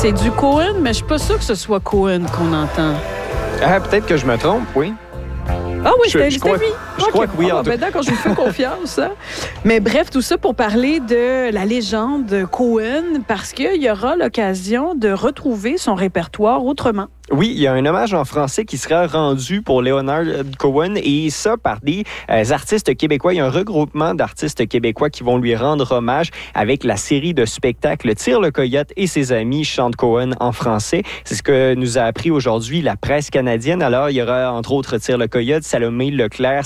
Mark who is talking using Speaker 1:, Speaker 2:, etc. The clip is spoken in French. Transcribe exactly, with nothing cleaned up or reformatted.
Speaker 1: C'est du Cohen, mais je suis pas sûre que ce soit Cohen qu'on entend.
Speaker 2: Ah, peut-être que je me trompe, oui.
Speaker 1: Ah oui,
Speaker 2: Je-
Speaker 1: c'était
Speaker 2: je
Speaker 1: c'était
Speaker 2: crois-
Speaker 1: lui.
Speaker 2: je
Speaker 1: Ok.
Speaker 2: crois que oui,
Speaker 1: Ah,
Speaker 2: en tout-
Speaker 1: ben d'accord, je vous fais confiance. Hein. Mais bref, tout ça pour parler de la légende Cohen, parce qu'il y aura l'occasion de retrouver son répertoire autrement.
Speaker 2: Oui, il y a un hommage en français qui sera rendu pour Leonard Cohen et ça par des euh, artistes québécois. Il y a un regroupement d'artistes québécois qui vont lui rendre hommage avec la série de spectacles Tire le Coyote et ses amis chantent Cohen en français. C'est ce que nous a appris aujourd'hui la presse canadienne. Alors, il y aura entre autres Tire le Coyote, Salomé Leclerc,